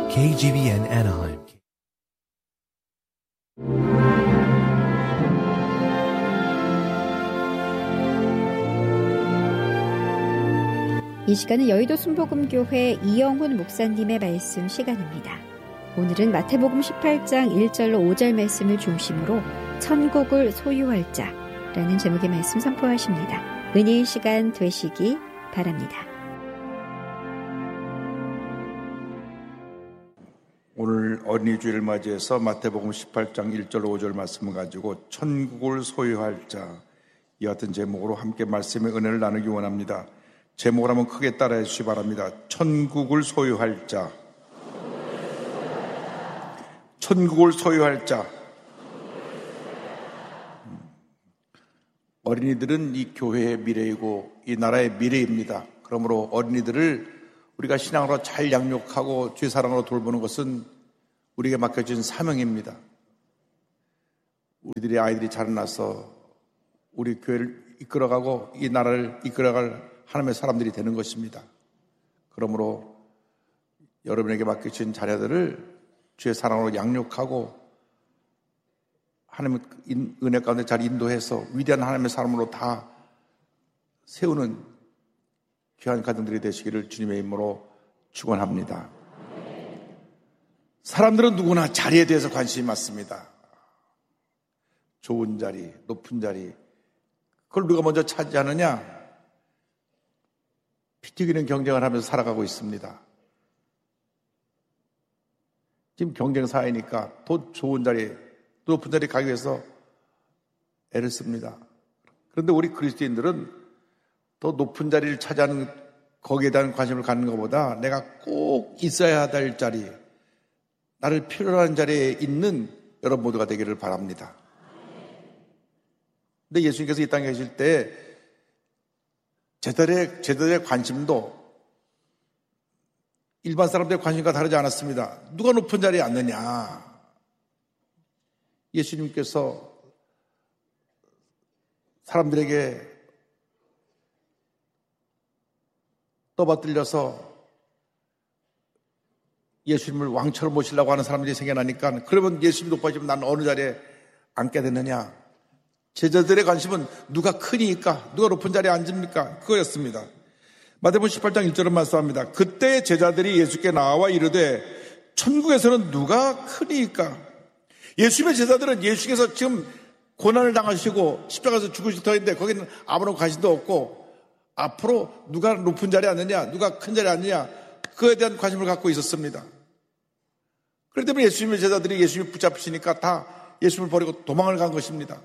KGBN Anaheim. 이 시간은 여의도 순복음교회 이영훈 목사님의 말씀 시간입니다. 오늘은 마태복음 18장 1절로 5절 말씀을 중심으로 천국을 소유할 자라는 제목의 말씀 선포하십니다. 은혜의 시간 되시기 바랍니다. 오늘 어린이 주일을 맞이해서 마태복음 18장 1절 5절 말씀을 가지고 천국을 소유할 자, 이 같은 제목으로 함께 말씀의 은혜를 나누기 원합니다. 제목을 한번 크게 따라해 주시기 바랍니다. 천국을 소유할 자. 천국을 소유할 자. 어린이들은 이 교회의 미래이고 이 나라의 미래입니다. 그러므로 어린이들을 우리가 신앙으로 잘 양육하고 주의 사랑으로 돌보는 것은 우리에게 맡겨진 사명입니다. 우리들의 아이들이 자라나서 우리 교회를 이끌어가고 이 나라를 이끌어갈 하나님의 사람들이 되는 것입니다. 그러므로 여러분에게 맡겨진 자녀들을 주의 사랑으로 양육하고 하나님의 은혜 가운데 잘 인도해서 위대한 하나님의 사람으로 다 세우는 귀한 가정들이 되시기를 주님의 이름으로 축원합니다. 사람들은 누구나 자리에 대해서 관심이 많습니다. 좋은 자리, 높은 자리, 그걸 누가 먼저 차지하느냐? 피 튀기는 경쟁을 하면서 살아가고 있습니다. 지금 경쟁 사회니까 더 좋은 자리, 더 높은 자리에 가기 위해서 애를 씁니다. 그런데 우리 그리스도인들은 더 높은 자리를 차지하는 거기에 대한 관심을 갖는 것보다 내가 꼭 있어야 될 자리, 나를 필요로 하는 자리에 있는 여러분 모두가 되기를 바랍니다. 근데 예수님께서 이 땅에 계실 때 제자들의 관심도 일반 사람들의 관심과 다르지 않았습니다. 누가 높은 자리에 앉느냐. 예수님께서 사람들에게 떠받들려서 예수님을 왕처럼 모시려고 하는 사람들이 생겨나니까 그러면 예수님이 높아지면 나는 어느 자리에 앉게 되느냐. 제자들의 관심은 누가 크니까, 누가 높은 자리에 앉습니까? 그거였습니다. 마태복음 18장 1절은 말씀합니다. 그때 제자들이 예수께 나와 이르되 천국에서는 누가 크니까. 예수님의 제자들은 예수께서 지금 고난을 당하시고 십자가에서 죽으실 터인데 거기는 아무런 관심도 없고 앞으로 누가 높은 자리에 앉느냐, 누가 큰 자리에 앉느냐, 그거에 대한 관심을 갖고 있었습니다. 그렇기 때문에 예수님의 제자들이 예수님을 붙잡히시니까 다 예수님을 버리고 도망을 간 것입니다.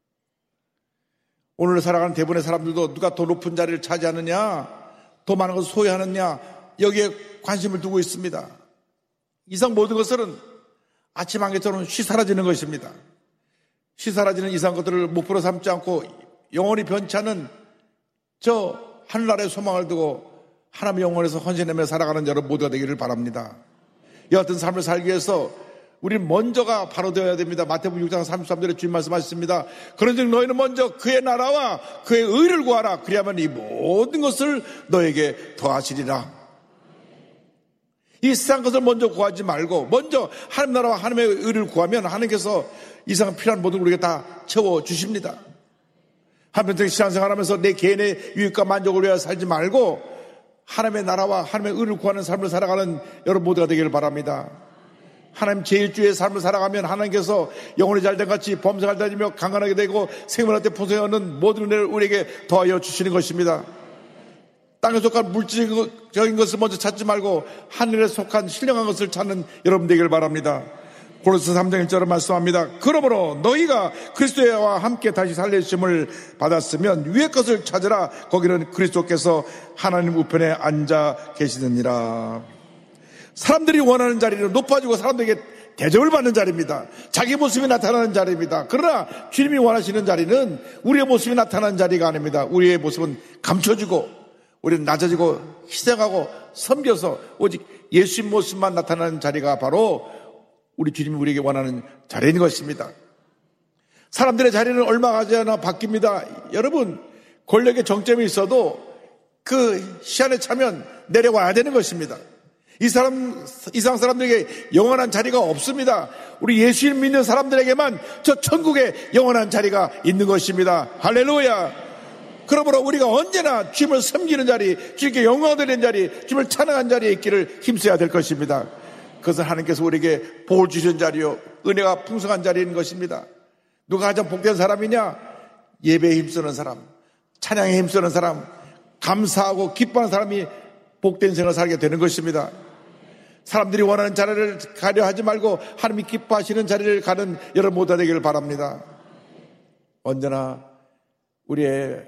오늘 살아가는 대부분의 사람들도 누가 더 높은 자리를 차지하느냐, 더 많은 것을 소유하느냐, 여기에 관심을 두고 있습니다. 이상 모든 것은 아침 안개처럼 쉬사라지는 것입니다. 쉬사라지는 이상 것들을 목표로 삼지 않고 영원히 변치 않는 저 하늘나라의 소망을 두고 하나님의 영혼에서 헌신하며 살아가는 여러분 모두가 되기를 바랍니다. 이 같은 삶을 살기 위해서 우리는 먼저가 바로 되어야 됩니다. 마태복음 6장 33절에 주님 말씀하셨습니다. 그런즉 너희는 먼저 그의 나라와 그의 의를 구하라. 그리하면 이 모든 것을 너에게 더하시리라. 이 세상 것을 먼저 구하지 말고 먼저 하나님 나라와 하나님의 의를 구하면 하나님께서 이상 필요한 모든 우리에게 다 채워주십니다. 한편적인 신앙생활하면서 내 개인의 유익과 만족을 위하여 살지 말고 하나님의 나라와 하나님의 의를 구하는 삶을 살아가는 여러분 모두가 되기를 바랍니다. 하나님 제1주의 삶을 살아가면 하나님께서 영혼이 잘된 같이 범사를 다니며 강건하게 되고 생명할 때 풍성하는 모든 은혜를 우리에게 더하여 주시는 것입니다. 땅에 속한 물질적인 것을 먼저 찾지 말고 하늘에 속한 신령한 것을 찾는 여러분 되기를 바랍니다. 고린도서 3장 1절을 말씀합니다. 그러므로 너희가 그리스도와 함께 다시 살리심을 받았으면 위의 것을 찾으라. 거기는 그리스도께서 하나님 우편에 앉아 계시느니라. 사람들이 원하는 자리는 높아지고 사람들에게 대접을 받는 자리입니다. 자기 모습이 나타나는 자리입니다. 그러나 주님이 원하시는 자리는 우리의 모습이 나타나는 자리가 아닙니다. 우리의 모습은 감춰지고 우리는 낮아지고 희생하고 섬겨서 오직 예수님 모습만 나타나는 자리가 바로 우리 주님이 우리에게 원하는 자리인 것입니다. 사람들의 자리는 얼마 가지 않아 바뀝니다. 여러분, 권력의 정점이 있어도 그 시한에 차면 내려와야 되는 것입니다. 이상 사람들에게 영원한 자리가 없습니다. 우리 예수님 믿는 사람들에게만 저 천국에 영원한 자리가 있는 것입니다. 할렐루야. 그러므로 우리가 언제나 주님을 섬기는 자리, 주님께 영광 드리는 자리, 주님을 찬양하는 자리에 있기를 힘써야 될 것입니다. 그것은 하나님께서 우리에게 복을 주시는 자리요, 은혜가 풍성한 자리인 것입니다. 누가 가장 복된 사람이냐? 예배에 힘쓰는 사람, 찬양에 힘쓰는 사람, 감사하고 기뻐하는 사람이 복된 생을 살게 되는 것입니다. 사람들이 원하는 자리를 가려 하지 말고 하나님이 기뻐하시는 자리를 가는 여러분 모두 되기를 바랍니다. 언제나 우리의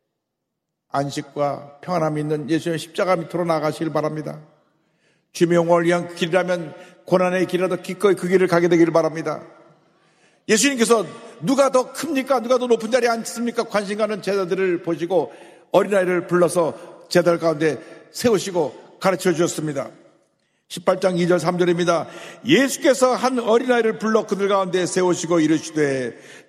안식과 평안함이 있는 예수님의 십자가 밑으로 나가시길 바랍니다. 주님의 영광을 위한 길이라면 고난의 길이라도 기꺼이 그 길을 가게 되기를 바랍니다. 예수님께서 누가 더 큽니까? 누가 더 높은 자리에 앉습니까? 관심 가는 제자들을 보시고 어린아이를 불러서 제자들 가운데 세우시고 가르쳐 주셨습니다. 18장 2절 3절입니다. 예수께서 한 어린아이를 불러 그들 가운데 세우시고 이르시되